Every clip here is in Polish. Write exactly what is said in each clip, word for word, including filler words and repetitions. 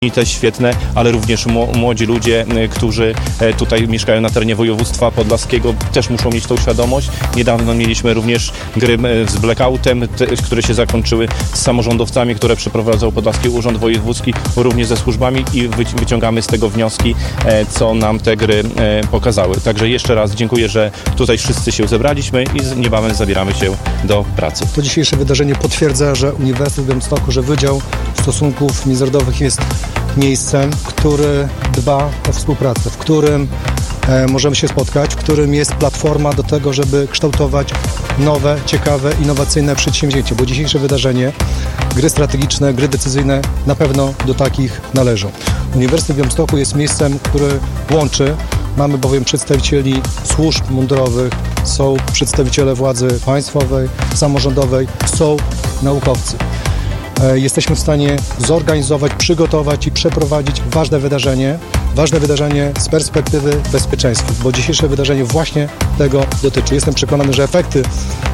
Te świetne, ale również młodzi ludzie, którzy tutaj mieszkają na terenie województwa podlaskiego, też muszą mieć tą świadomość. Niedawno mieliśmy również gry z blackoutem, te, które się zakończyły z samorządowcami, które przeprowadzał Podlaski Urząd Wojewódzki, również ze służbami i wyciągamy z tego wnioski, co nam te gry pokazały. Także jeszcze raz dziękuję, że tutaj wszyscy się zebraliśmy i niebawem zabieramy się do pracy. To dzisiejsze wydarzenie potwierdza, że Uniwersytet w Białymstoku, że Wydział Stosunków Międzynarodowych jest miejscem, który dba o współpracę, w którym e, możemy się spotkać, w którym jest platforma do tego, żeby kształtować nowe, ciekawe, innowacyjne przedsięwzięcia, bo dzisiejsze wydarzenie, gry strategiczne, gry decyzyjne na pewno do takich należą. Uniwersytet w Białymstoku jest miejscem, który łączy. Mamy bowiem przedstawicieli służb mundurowych, są przedstawiciele władzy państwowej, samorządowej, są naukowcy. Jesteśmy w stanie zorganizować, przygotować i przeprowadzić ważne wydarzenie, ważne wydarzenie z perspektywy bezpieczeństwa, bo dzisiejsze wydarzenie właśnie tego dotyczy. Jestem przekonany, że efekty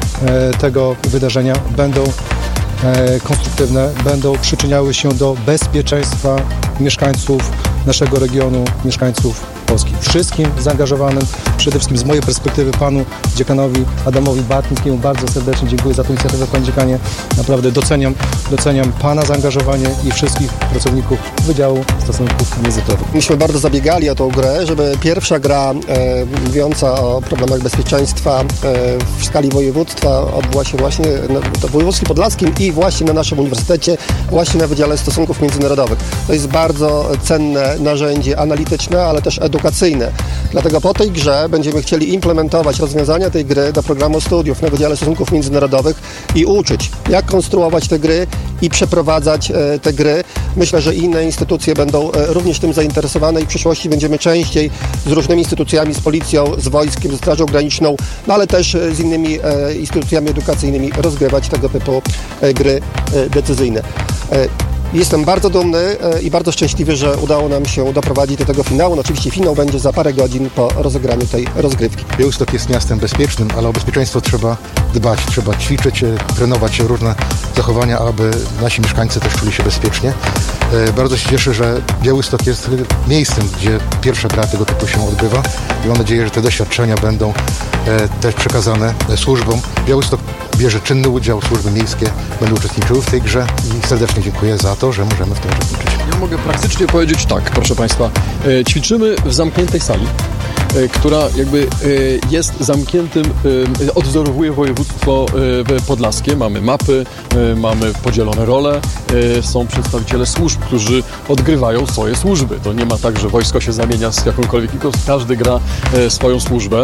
tego wydarzenia będą konstruktywne, będą przyczyniały się do bezpieczeństwa mieszkańców naszego regionu, mieszkańców Polski. Wszystkim zaangażowanym, przede wszystkim z mojej perspektywy panu dziekanowi Adamowi Bartnickiemu bardzo serdecznie dziękuję za tę inicjatywę, panie dziekanie. Naprawdę doceniam, doceniam pana zaangażowanie i wszystkich pracowników Wydziału Stosunków Międzynarodowych. Myśmy bardzo zabiegali o tą grę, żeby pierwsza gra e, mówiąca o problemach bezpieczeństwa e, w skali województwa odbyła się właśnie na, w województwie podlaskim i właśnie na naszym uniwersytecie, właśnie na Wydziale Stosunków Międzynarodowych. To jest bardzo cenne narzędzie analityczne, ale też edukacyjne. Dlatego po tej grze będziemy chcieli implementować rozwiązania tej gry do programu studiów na Wydziale Stosunków Międzynarodowych i uczyć, jak konstruować te gry i przeprowadzać e, te gry. Myślę, że inne instytucje będą e, również tym zainteresowane i w przyszłości będziemy częściej z różnymi instytucjami, z policją, z wojskiem, ze Strażą Graniczną, no ale też e, z innymi e, instytucjami edukacyjnymi rozgrywać tego typu e, gry e, decyzyjne. E, Jestem bardzo dumny i bardzo szczęśliwy, że udało nam się doprowadzić do tego finału. No oczywiście finał będzie za parę godzin po rozegraniu tej rozgrywki. Białystok jest miastem bezpiecznym, ale o bezpieczeństwo trzeba dbać, trzeba ćwiczyć, trenować różne zachowania, aby nasi mieszkańcy też czuli się bezpiecznie. Bardzo się cieszę, że Białystok jest miejscem, gdzie pierwsza gra tego typu się odbywa i mam nadzieję, że te doświadczenia będą też przekazane służbom. Białystok bierze czynny udział, służby miejskie będą uczestniczyły w tej grze i serdecznie dziękuję za to, że możemy w tym uczestniczyć. Ja mogę praktycznie powiedzieć tak, proszę Państwa. E, ćwiczymy w zamkniętej sali, e, która jakby e, jest zamkniętym, e, odwzorowuje województwo e, podlaskie. Mamy mapy, e, mamy podzielone role, e, są przedstawiciele służb, którzy odgrywają swoje służby. To nie ma tak, że wojsko się zamienia z jakąkolwiek, tylko każdy gra e, swoją służbę.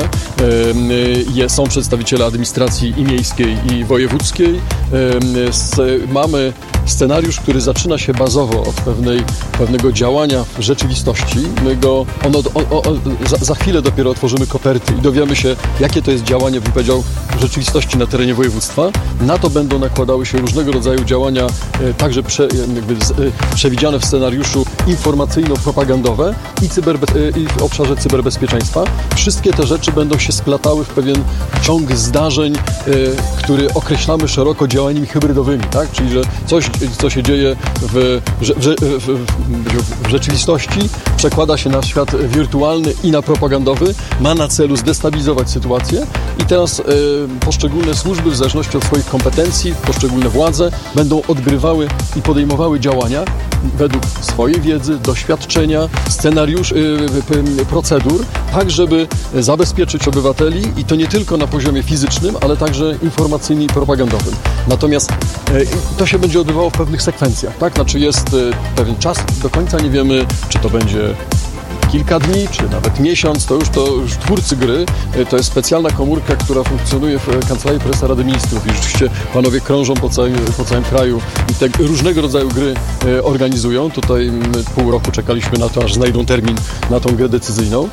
E, e, są przedstawiciele administracji i miejskiej, i wojewódzkiej. E, s, mamy scenariusz, który zaczyna się bazowo od pewnej, pewnego działania w rzeczywistości. My go, ono, o, o, za, za chwilę dopiero otworzymy koperty i dowiemy się, jakie to jest działanie, bym powiedział, w rzeczywistości na terenie województwa. Na to będą nakładały się różnego rodzaju działania, e, także prze, jakby z, e, przewidziane w scenariuszu informacyjno-propagandowe i, cyberbe, e, i w obszarze cyberbezpieczeństwa. Wszystkie te rzeczy będą się splatały w pewien ciąg zdarzeń, e, który określamy szeroko działaniami hybrydowymi, tak? Czyli, że coś, co się dzieje w, w, w, w rzeczywistości, przekłada się na świat wirtualny i na propagandowy, ma na celu zdestabilizować sytuację i teraz y, poszczególne służby w zależności od swoich kompetencji, poszczególne władze będą odgrywały i podejmowały działania według swojej wiedzy, doświadczenia, scenariusz, y, y, procedur, tak żeby zabezpieczyć obywateli i to nie tylko na poziomie fizycznym, ale także informacyjnym i propagandowym. Natomiast y, to się będzie odbywało w pewnych sekwencjach, tak? Znaczy jest y, pewien czas, do końca nie wiemy, czy to będzie kilka dni, czy nawet miesiąc, to już to już twórcy gry, to jest specjalna komórka, która funkcjonuje w Kancelarii Prezesa Rady Ministrów i rzeczywiście panowie krążą po całym, po całym kraju i te różnego rodzaju gry e, organizują. Tutaj pół roku czekaliśmy na to, aż znajdą termin na tą grę decyzyjną.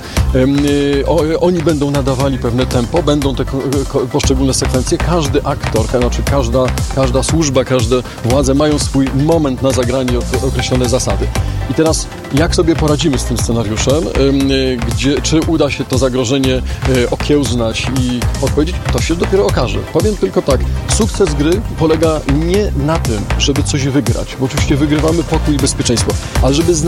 E, o, oni będą nadawali pewne tempo, będą te ko, ko, poszczególne sekwencje. Każdy aktor, znaczy każda, każda służba, każde władze mają swój moment na zagranie, określone zasady. I teraz jak sobie poradzimy z tym scenariuszem, gdzie, czy uda się to zagrożenie okiełznać i odpowiedzieć, to się dopiero okaże. Powiem tylko tak, sukces gry polega nie na tym, żeby coś wygrać, bo oczywiście wygrywamy pokój i bezpieczeństwo, ale żeby znaleźć